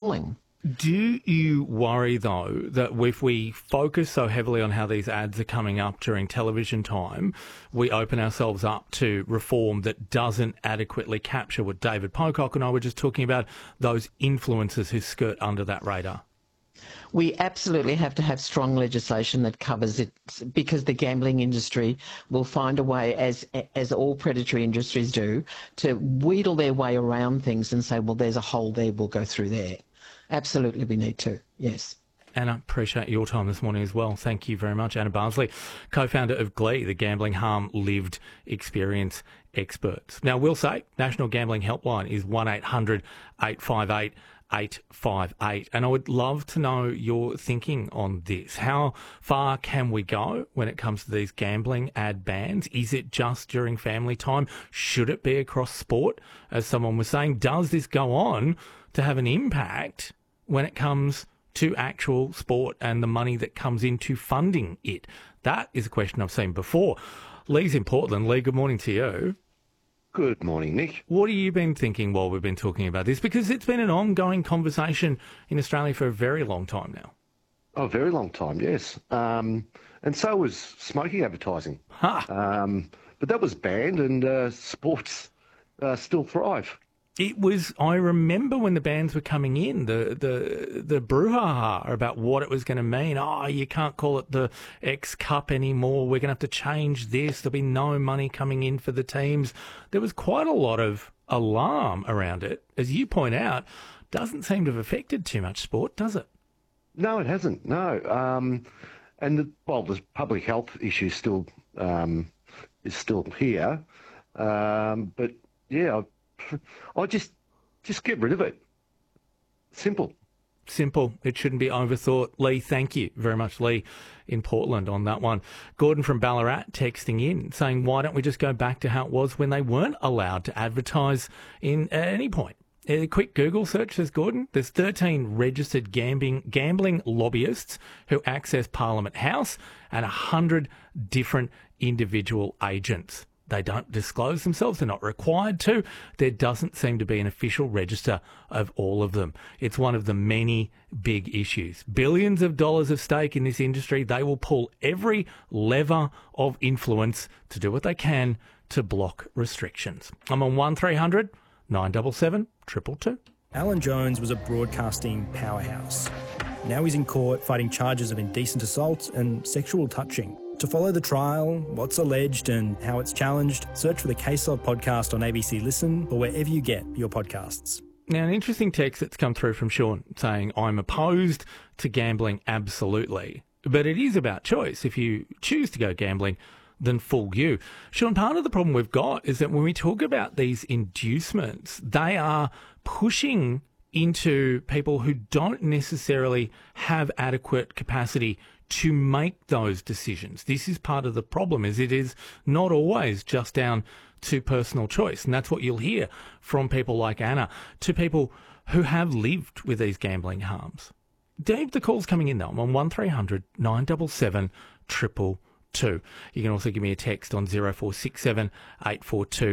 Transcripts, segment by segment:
appalling. Do you worry, though, that if we focus so heavily on how these ads are coming up during television time, we open ourselves up to reform that doesn't adequately capture what David Pocock and I were just talking about, those influencers who skirt under that radar? We absolutely have to have strong legislation that covers it, because the gambling industry will find a way, as all predatory industries do, to wheedle their way around things and say, well, there's a hole there, we'll go through there. Absolutely, we need to, yes. Anna, appreciate your time this morning as well. Thank you very much. Anna Barnsley, co-founder of Glee, the gambling harm lived experience experts. Now, we'll say National Gambling Helpline is 1-800-858-858. And I would love to know your thinking on this. How far can we go when it comes to these gambling ad bans? Is it just during family time? Should it be across sport? As someone was saying, does this go on to have an impact when it comes to actual sport and the money that comes into funding it? That is a question I've seen before. Lee's in Portland. Lee, good morning to you. Good morning, Nick. What have you been thinking while we've been talking about this? Because it's been an ongoing conversation in Australia for a very long time now. Oh, a very long time, yes. And so was smoking advertising. Huh. But that was banned, and sports still thrive. It was, I remember when the bans were coming in, the brouhaha about what it was going to mean. Oh, you can't call it the X Cup anymore. We're going to have to change this. There'll be no money coming in for the teams. There was quite a lot of alarm around it. As you point out, doesn't seem to have affected too much sport, does it? No, it hasn't, no. And, the public health issue is still here. But, yeah, I just get rid of it. Simple. Simple. It shouldn't be overthought. Lee, thank you very much, Lee, in Portland on that one. Gordon from Ballarat texting in saying, why don't we just go back to how it was when they weren't allowed to advertise at any point? A quick Google search, says Gordon. There's 13 registered gambling lobbyists who access Parliament House and 100 different individual agents. They don't disclose themselves. They're not required to. There doesn't seem to be an official register of all of them. It's one of the many big issues. Billions of dollars of stake in this industry. They will pull every lever of influence to do what they can to block restrictions. I'm on 1300 977 222. Alan Jones was a broadcasting powerhouse. Now he's in court fighting charges of indecent assault and sexual touching. To follow the trial, what's alleged and how it's challenged, search for the Case Log podcast on ABC Listen or wherever you get your podcasts. Now, an interesting text that's come through from Sean saying, I'm opposed to gambling, absolutely. But it is about choice. If you choose to go gambling, then fool you. Sean, part of the problem we've got is that when we talk about these inducements, they are pushing into people who don't necessarily have adequate capacity to make those decisions. This is part of the problem, is it is not always just down to personal choice. And that's what you'll hear from people like Anna, to people who have lived with these gambling harms. Dave, the call's coming in though. I'm on 1300 977 222. You can also give me a text on 0467 842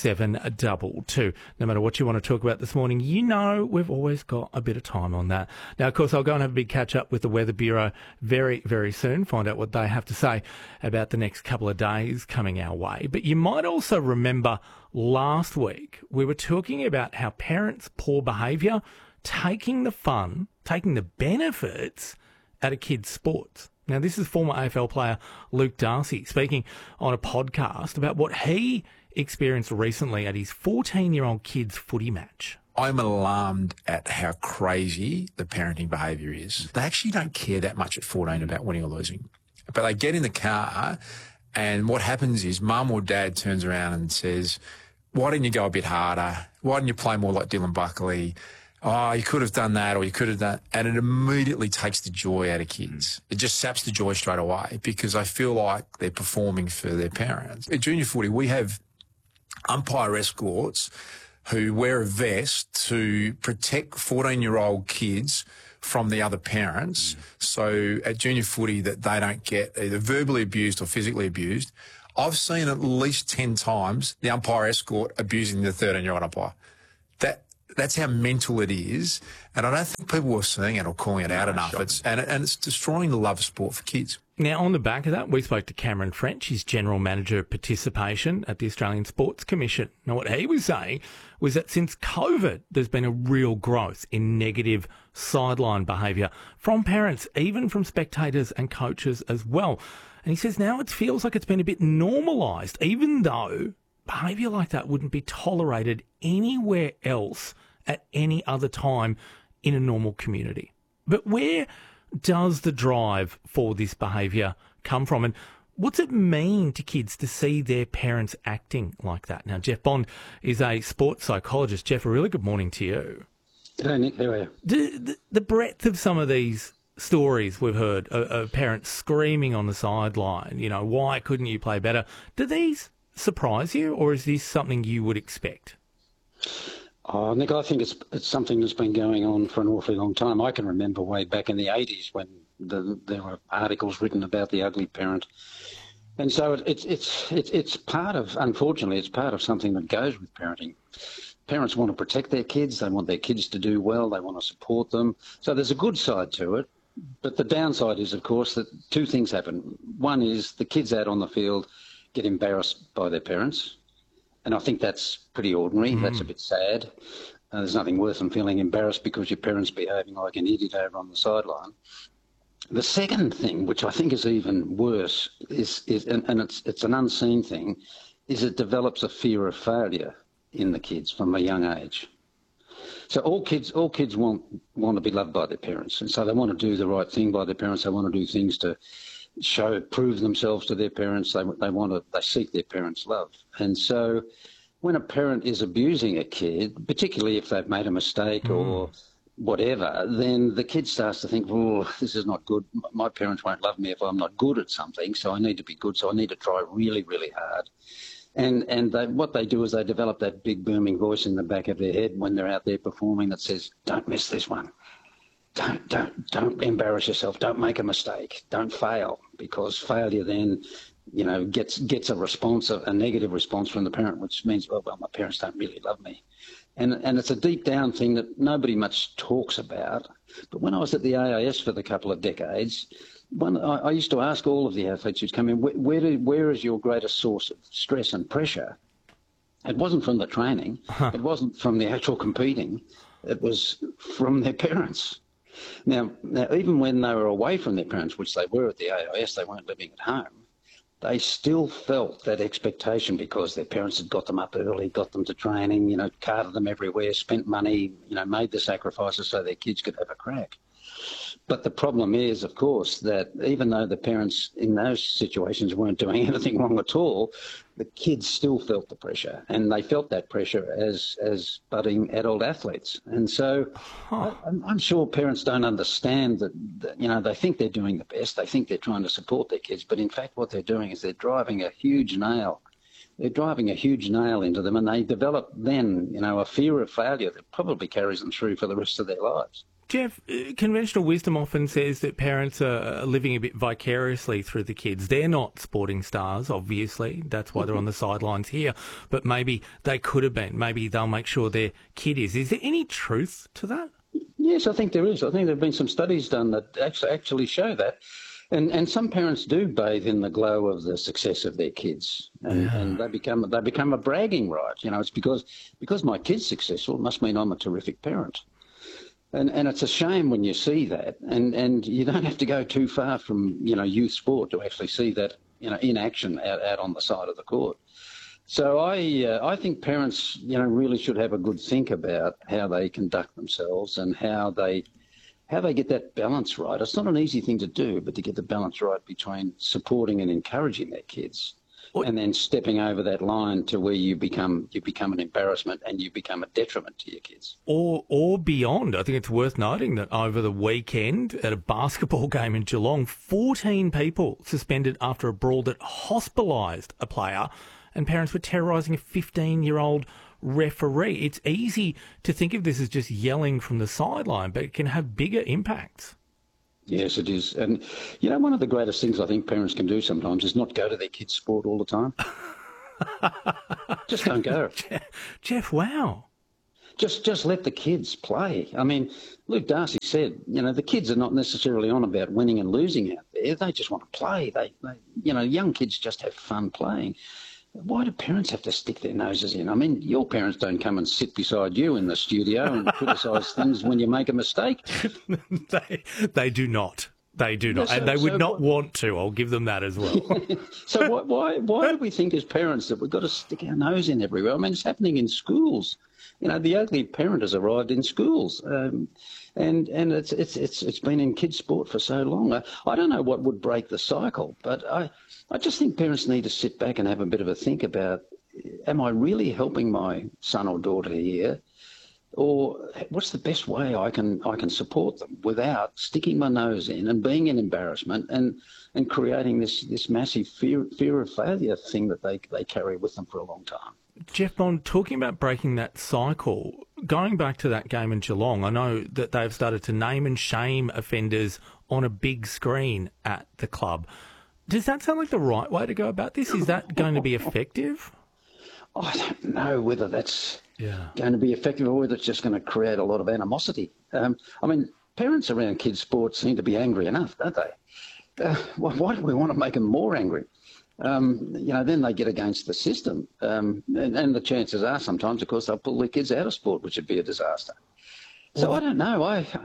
722. No matter what you want to talk about this morning, you know we've always got a bit of time on that. Now, of course, I'll go and have a big catch-up with the Weather Bureau very, very soon, find out what they have to say about the next couple of days coming our way. But you might also remember last week we were talking about how parents' poor behaviour taking the fun, taking the benefits out of kids' sports. Now, this is former AFL player Luke Darcy speaking on a podcast about what he experienced recently at his 14-year-old kid's footy match. I'm alarmed at how crazy the parenting behaviour is. They actually don't care that much at 14 about winning or losing. But they get in the car and what happens is mum or dad turns around and says, why didn't you go a bit harder? Why didn't you play more like Dylan Buckley? Oh, you could have done that, or you could have done, and it immediately takes the joy out of kids. It just saps the joy straight away because I feel like they're performing for their parents. At junior footy, we have umpire escorts who wear a vest to protect 14-year-old kids from the other parents. So at junior footy that they don't get either verbally abused or physically abused. I've seen at least 10 times the umpire escort abusing the 13-year-old umpire. That's how mental it is. And I don't think people are seeing it or calling it out enough. It's destroying the love of sport for kids. Now, on the back of that, we spoke to Cameron French, he's General Manager of Participation at the Australian Sports Commission. Now, what he was saying was that since COVID, there's been a real growth in negative sideline behaviour from parents, even from spectators and coaches as well. And he says now it feels like it's been a bit normalised, even though behaviour like that wouldn't be tolerated anywhere else at any other time in a normal community. But where does the drive for this behaviour come from? And what's it mean to kids to see their parents acting like that? Now, Jeff Bond is a sports psychologist. Jeff, a really good morning to you. G'day, Nick. How are you? The breadth of some of these stories we've heard of parents screaming on the sideline, you know, why couldn't you play better? Do these surprise you, or is this something you would expect? Oh, Nick, I think it's something that's been going on for an awfully long time. I can remember way back in the 80s when there were articles written about the ugly parent. And so it's part of, unfortunately, it's part of something that goes with parenting. Parents want to protect their kids. They want their kids to do well. They want to support them. So there's a good side to it. But the downside is, of course, that two things happen. One is the kids out on the field get embarrassed by their parents. And I think that's pretty ordinary. That's a bit sad. There's nothing worse than feeling embarrassed because your parent's behaving like an idiot over on the sideline. The second thing, which I think is even worse, is it's an unseen thing, is it develops a fear of failure in the kids from a young age. So all kids want to be loved by their parents, and so they want to do the right thing by their parents. They want to do things to prove themselves to their parents. They seek their parents' love. And so when a parent is abusing a kid, particularly if they've made a mistake or whatever, then the kid starts to think, well, this is not good. My parents won't love me if I'm not good at something, so I need to be good, so I need to try really, really hard. And what they do is they develop that big booming voice in the back of their head when they're out there performing that says, don't miss this one. Don't embarrass yourself. Don't make a mistake. Don't fail, because failure then, you know, gets a response, a negative response from the parent, which means, well, my parents don't really love me. And it's a deep down thing that nobody much talks about. But when I was at the AIS for the couple of decades, I used to ask all of the athletes who'd come in, where is your greatest source of stress and pressure? It wasn't from the training. It wasn't from the actual competing. It was from their parents. Now, even when they were away from their parents, which they were at the AIS, they weren't living at home, they still felt that expectation because their parents had got them up early, got them to training, you know, carted them everywhere, spent money, you know, made the sacrifices so their kids could have a crack. But the problem is, of course, that even though the parents in those situations weren't doing anything wrong at all, the kids still felt the pressure, and they felt that pressure as budding adult athletes. And so I'm sure parents don't understand that, you know, they think they're doing the best. They think they're trying to support their kids, but in fact what they're doing is they're driving a huge nail. They're driving a huge nail into them, and they develop then, you know, a fear of failure that probably carries them through for the rest of their lives. Jeff, conventional wisdom often says that parents are living a bit vicariously through the kids. They're not sporting stars, obviously. That's why they're on the sidelines here. But maybe they could have been. Maybe they'll make sure their kid is. Is there any truth to that? Yes, I think there is. I think there have been some studies done that actually show that. And some parents do bathe in the glow of the success of their kids, and they become a bragging right. You know, it's because my kid's successful, it must mean I'm a terrific parent. And it's a shame when you see that, and you don't have to go too far from, you know, youth sport to actually see that, you know, in action out on the side of the court. So I think parents, you know, really should have a good think about how they conduct themselves and how they get that balance right. It's not an easy thing to do, but to get the balance right between supporting and encouraging their kids, and then stepping over that line to where you become an embarrassment and you become a detriment to your kids. Or beyond. I think it's worth noting that over the weekend at a basketball game in Geelong, 14 people suspended after a brawl that hospitalised a player, and parents were terrorising a 15-year-old referee. It's easy to think of this as just yelling from the sideline, but it can have bigger impacts. Yes, it is. And, you know, one of the greatest things I think parents can do sometimes is not go to their kids' sport all the time. Just don't go. Jeff, wow. Just let the kids play. I mean, Luke Darcy said, the kids are not necessarily on about winning and losing out there. They just want to play. They young kids just have fun playing. Why do parents have to stick their noses in? I mean, your parents don't come and sit beside you in the studio and criticise things when you make a mistake. They do not. They do not. And they would not want to. I'll give them that as well. So why do we think as parents that we've got to stick our nose in everywhere? I mean, it's happening in schools. The ugly parent has arrived in schools, and it's been in kids' sport for so long. I don't know what would break the cycle, but I just think parents need to sit back and have a bit of a think about, am I really helping my son or daughter here? Or what's the best way I can support them without sticking my nose in and being an embarrassment and creating this massive fear of failure thing that they carry with them for a long time. Jeff Bond, talking about breaking that cycle, going back to that game in Geelong, I know that they've started to name and shame offenders on a big screen at the club. Does that sound like the right way to go about this? Is that going to be effective? I don't know whether that's going to be effective or whether it's just going to create a lot of animosity. I mean, parents around kids' sports seem to be angry enough, don't they? Why do we want to make them more angry? Then they get against the system. And the chances are sometimes, of course, they'll pull their kids out of sport, which would be a disaster. So I don't know.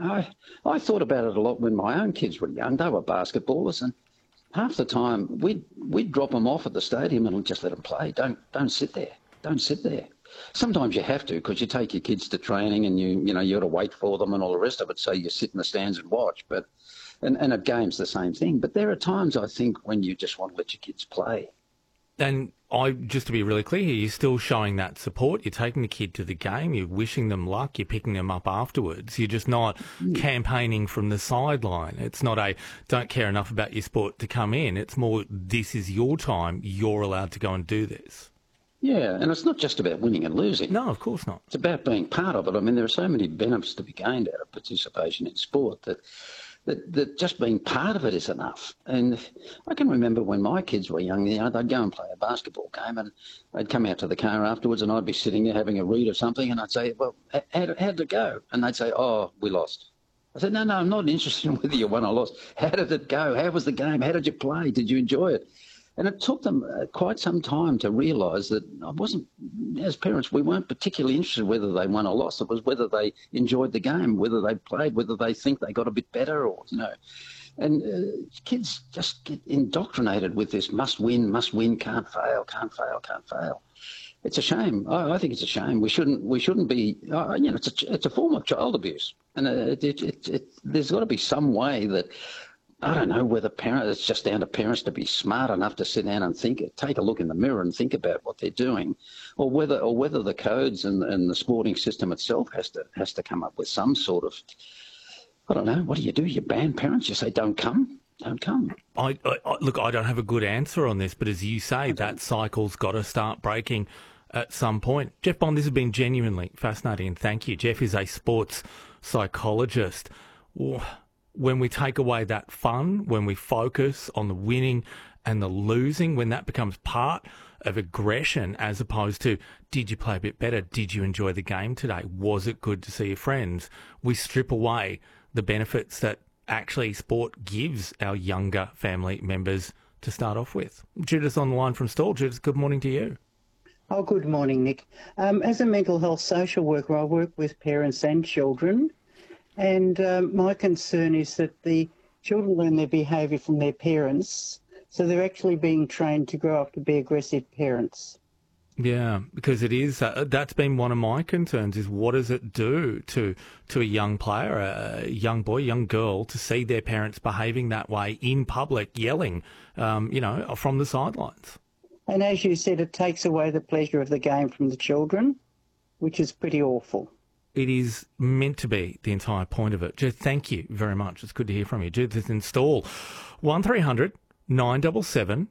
I thought about it a lot when my own kids were young. They were basketballers, and half the time we'd drop them off at the stadium and just let them play. Don't sit there. Don't sit there. Sometimes you have to, because you take your kids to training and you got to wait for them and all the rest of it. So you sit in the stands and watch. But and at games the same thing. But there are times I think when you just want to let your kids play. And just to be really clear here, you're still showing that support. You're taking the kid to the game. You're wishing them luck. You're picking them up afterwards. You're just not campaigning from the sideline. It's not don't care enough about your sport to come in. It's more, this is your time. You're allowed to go and do this. Yeah, and it's not just about winning and losing. No, of course not. It's about being part of it. I mean, there are so many benefits to be gained out of participation in sport that just being part of it is enough. And I can remember when my kids were young, they'd go and play a basketball game and they'd come out to the car afterwards and I'd be sitting there having a read of something and I'd say, well, how'd it go? And they'd say, oh, we lost. I said, no, I'm not interested in whether you won or lost. How did it go? How was the game? How did you play? Did you enjoy it? And it took them quite some time to realise that as parents, we weren't particularly interested whether they won or lost. It was whether they enjoyed the game, whether they played, whether they think they got a bit better And kids just get indoctrinated with this must win, can't fail. It's a shame. I think it's a shame. We shouldn't be. It's a form of child abuse, and there's got to be some way that. I don't know whether it's just down to parents to be smart enough to sit down and take a look in the mirror and think about what they're doing, or whether the codes and the sporting system itself has to come up with some sort of, I don't know. What do? You ban parents? You say don't come. Don't come. Look, I don't have a good answer on this, but as you say, that cycle's got to start breaking at some point. Jeff Bond, this has been genuinely fascinating, and thank you. Jeff is a sports psychologist. When we take away that fun, when we focus on the winning and the losing, when that becomes part of aggression as opposed to, did you play a bit better? Did you enjoy the game today? Was it good to see your friends? We strip away the benefits that actually sport gives our younger family members to start off with. Judith on the line from Stawell. Judith, good morning to you. Oh, good morning, Nick. As a mental health social worker, I work with parents and children. And my concern is that the children learn their behaviour from their parents, so they're actually being trained to grow up to be aggressive parents. Yeah, because it is. That's been one of my concerns, is what does it do to a young player, a young boy, young girl, to see their parents behaving that way in public, yelling, from the sidelines? And as you said, it takes away the pleasure of the game from the children, which is pretty awful. It is meant to be the entire point of it. Judith, thank you very much. It's good to hear from you. Judith in Stawell. 1300 977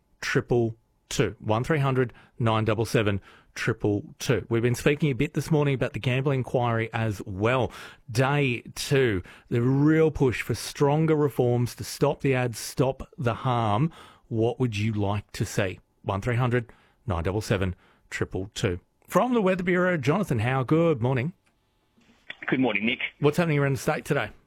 222. 1300 977 222. We've been speaking a bit this morning about the gambling inquiry as well. Day 2, the real push for stronger reforms to stop the ads, stop the harm. What would you like to see? 1300 977 222. From the Weather Bureau, Jonathan Howe, good morning. Good morning, Nick. What's happening around the state today?